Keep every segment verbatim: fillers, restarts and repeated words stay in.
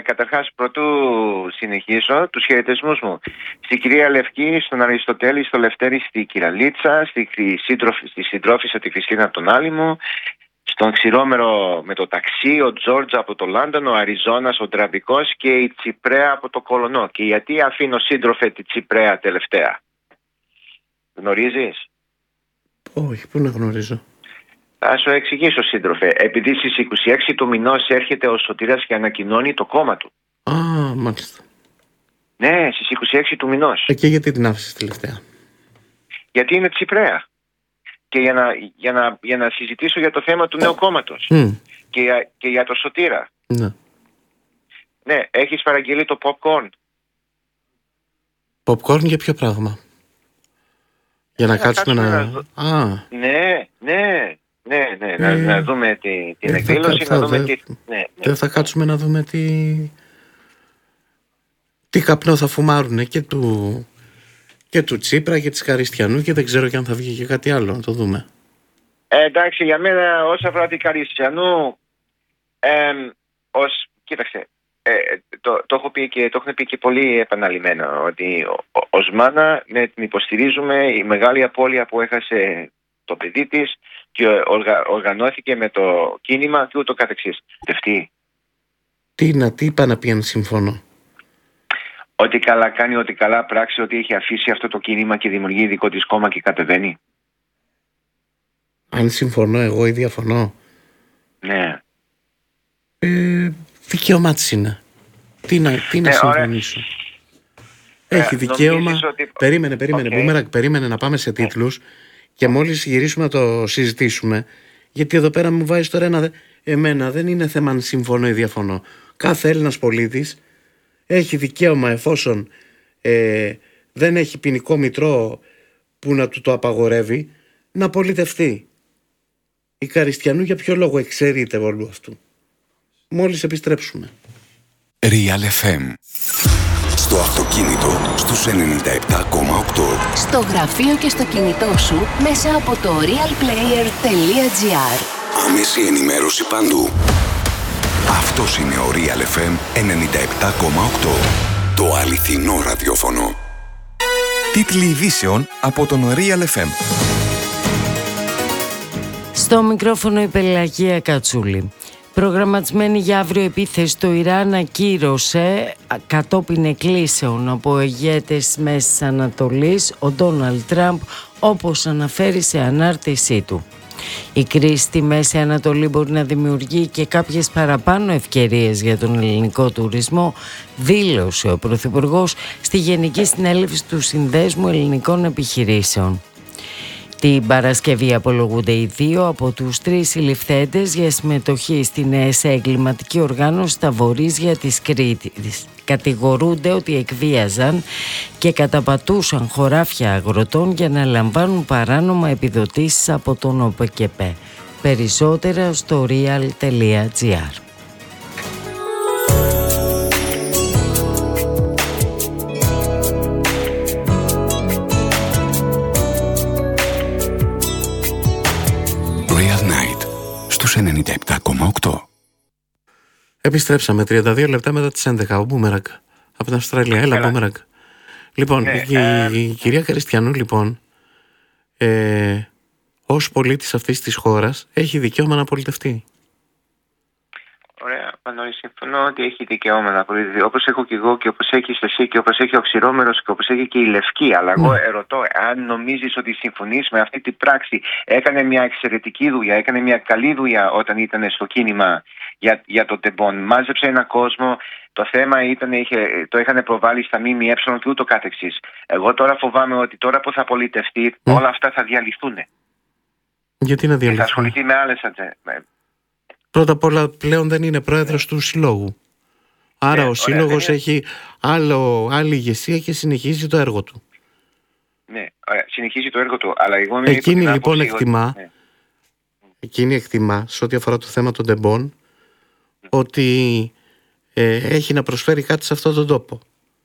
καταρχάς, πρωτού συνεχίσω, τους χαιρετισμούς μου στην κυρία Λευκή, στον Αριστοτέλη, στο Λευτέρη, στη Κυραλίτσα, στη, σύντροφη, στη συντρόφισσα τη Χριστίνα από τον Άλυμο, στον Ξηρόμερο με το ταξί, ο Τζόρτζ από το Λόντον, ο Αριζόνας, ο Ντραβικός και η Τσιπρέα από το Κολονό. Και γιατί αφήνω σύντροφε τη Τσιπρέα τελευταία? Γνωρίζεις? Όχι, πού να γνωρίζω. Θα σου εξηγήσω, σύντροφε. Επειδή στις είκοσι έξι του μηνός έρχεται ο Σωτήρας και ανακοινώνει το κόμμα του. Α, μάλιστα. Ναι, στις είκοσι έξι του μηνός. Ε, και γιατί την άφησες τελευταία? Γιατί είναι Τσιπρέα. Και για να, για, να, για να συζητήσω για το θέμα του νέου κόμματος. Mm. Και, για, και για το Σωτήρα. Ναι. Ναι, έχεις παραγγείλει το popcorn? Popcorn για ποιο πράγμα? Για να, να κάτσουμε να... να... Α. Ναι, ναι, ναι, ναι. Ε, να, να δούμε τη, την ε, εκδήλωση, θα, να δούμε δε, τι... Ναι, ναι. Δεν θα κάτσουμε να δούμε τι... τι καπνό θα φουμάρουνε και του... και του Τσίπρα και της Καριστιανού και δεν ξέρω και αν θα βγει και κάτι άλλο, να το δούμε. Ε, εντάξει, για μένα όσον αφορά την Καριστιανού, ε, ως, κοίταξε, ε, το, το, έχω πει και, το έχουν πει και πολύ επαναλημμένα, ότι ως μάνα ναι, την υποστηρίζουμε, η μεγάλη απώλεια που έχασε το παιδί της και οργα, οργανώθηκε με το κίνημα και ούτω καθεξής. Δευτεί. Τι να, τι είπα να πει αν συμφωνώ? Ότι καλά κάνει, ότι καλά πράξει, ότι έχει αφήσει αυτό το κίνημα και δημιουργεί δικό της κόμμα και κατεβαίνει. Αν συμφωνώ εγώ ή διαφωνώ? Ναι. Ε, δικαίωμά της είναι. Τι να, τι να ναι, συμφωνήσω. Ωραία. Έχει δικαίωμα. Ότι... Περίμενε, περίμενε. Okay. Μπούμερα, περίμενε να πάμε σε τίτλους και μόλις γυρίσουμε να το συζητήσουμε. Γιατί εδώ πέρα μου βάζεις τώρα ένα. Εμένα δεν είναι θέμα αν συμφωνώ ή διαφωνώ. Κάθε Έλληνας πολίτης έχει δικαίωμα, εφόσον ε, δεν έχει ποινικό μητρό που να του το απαγορεύει, να πολιτευτεί. Η Καριστιανού για ποιο λόγο εξαιρείται όλου αυτού? Μόλις επιστρέψουμε. Real εφ εμ. Στο αυτοκίνητο στους ενενήντα επτά κόμμα οκτώ. Στο γραφείο και στο κινητό σου μέσα από το realplayer.gr. Άμεση ενημέρωση παντού. Αυτός είναι ο Real εφ εμ ενενήντα επτά κόμμα οκτώ. Το αληθινό ραδιόφωνο. Τίτλοι ειδήσεων από τον Real εφ εμ. Στο μικρόφωνο η Πελαγία Κατσούλη. Προγραμματισμένη για αύριο επίθεση το Ιράν ακύρωσε κατόπιν εκκλήσεων από ηγέτες της Μέσης Ανατολής ο Ντόναλντ Τραμπ, όπως αναφέρει σε ανάρτησή του. Η κρίση στη Μέση Ανατολή μπορεί να δημιουργεί και κάποιες παραπάνω ευκαιρίες για τον ελληνικό τουρισμό, δήλωσε ο Πρωθυπουργός στη Γενική Συνέλευση του Συνδέσμου Ελληνικών Επιχειρήσεων. Την Παρασκευή απολογούνται οι δύο από τους τρεις συλληφθέντες για συμμετοχή στην ΕΣΕ εγκληματική οργάνωση στα βορίζια της Κρήτης. Κατηγορούνται ότι εκβίαζαν και καταπατούσαν χωράφια αγροτών για να λαμβάνουν παράνομα επιδοτήσεις από τον ΟΠΕΚΕΠΕ. Περισσότερα στο real.gr. ενενήντα επτά κόμμα οκτώ. Επιστρέψαμε τριάντα δύο λεπτά μετά τις έντεκα. Ο Μπούμεραγκ από την Αυστραλία. Έλα, Μπούμεραγκ. Λοιπόν, ναι, η, ε... η κυρία Καριστιανού, λοιπόν, ε, ως πολίτης αυτής της χώρας, έχει δικαίωμα να πολιτευτεί. Ωραία, Πανόρη, συμφωνώ ότι έχει δικαίωμα να πολιτευτεί. Όπως έχω και εγώ και όπως έχεις εσύ και όπως έχει ο Ξηρόμερος και όπως έχει και η Λευκή. Αλλά εγώ mm. ερωτώ, αν νομίζεις ότι συμφωνείς με αυτή την πράξη, έκανε μια εξαιρετική δουλειά, έκανε μια καλή δουλειά όταν ήταν στο κίνημα για, για το Τεμπον. Μάζεψε έναν κόσμο. Το θέμα ήταν, είχε, το είχαν προβάλει στα ΜΜΕ και ούτω καθεξής. Εγώ τώρα φοβάμαι ότι τώρα που θα πολιτευτεί, mm. όλα αυτά θα διαλυθούν. Γιατί να διαλυθούν? Θα ασχοληθεί με άλλες ατζέντες. Πρώτα απ' όλα πλέον δεν είναι πρόεδρος yeah. του συλλόγου. Άρα yeah, ο σύλλογος yeah. έχει άλλο, άλλη ηγεσία και συνεχίζει το έργο του. Ναι, ωραία, συνεχίζει το έργο του. Αλλά εγώ εκείνη λοιπόν εκτιμά, ότι... yeah. εκείνη εκτιμά σε ό,τι αφορά το θέμα των τεμπών mm. ότι ε, έχει να προσφέρει κάτι σε αυτόν τον τόπο.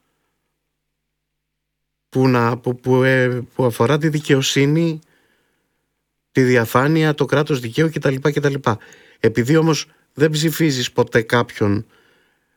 Που, να, που, που, ε, που αφορά τη δικαιοσύνη, τη διαφάνεια, το κράτος δικαίου κτλ. κτλ. Επειδή όμως δεν ψηφίζεις ποτέ κάποιον